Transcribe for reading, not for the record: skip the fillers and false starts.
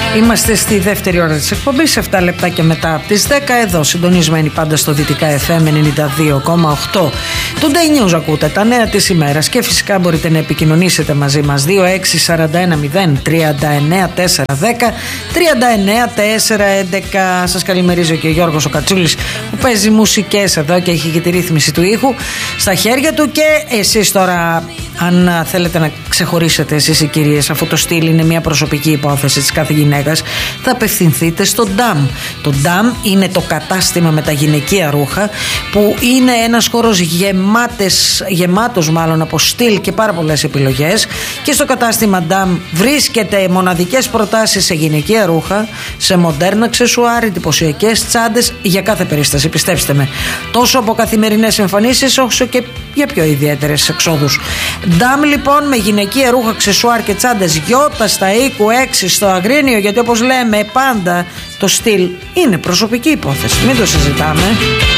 Είμαστε στη δεύτερη ώρα της εκπομπής, 7 λεπτάκια μετά από τις 10, εδώ συντονισμένοι πάντα στο Δυτικά FM 92,8. Το Day News ακούτε, τα νέα της ημέρας, και φυσικά μπορείτε να επικοινωνήσετε μαζί μας 2641 039 410 39 411. Σας καλημερίζει και ο Γιώργος ο Κατσούλης που παίζει μουσικές εδώ και έχει και τη ρύθμιση του ήχου στα χέρια του. Και εσείς τώρα, αν θέλετε να ξεχωρίσετε εσείς οι κυρίες, αφού το στυλ είναι μια προσωπική υπόθεση της κάθε γυναίκας, θα απευθυνθείτε στο DAM. Το DAM είναι το κατάστημα με τα γυναικεία ρούχα, που είναι ένας χώρος γεμάτος μάλλον από στυλ και πάρα πολλές επιλογές. Και στο κατάστημα DAM βρίσκεται μοναδικές προτάσεις σε γυναικεία ρούχα, σε μοντέρνα αξεσουάρ, εντυπωσιακές τσάντες για κάθε περίσταση, πιστέψτε με. Τόσο από καθημερινές εμφανίσεις όσο και για πιο ιδιαίτερες εξόδους. DAM λοιπόν, με γυναικεία ρούχα, αξεσουάρ και τσάντες γιώτα στα οίκου 6 στο Αγρίνιο, γιατί όπως λέμε πάντα το στυλ είναι προσωπική υπόθεση, μην το συζητάμε.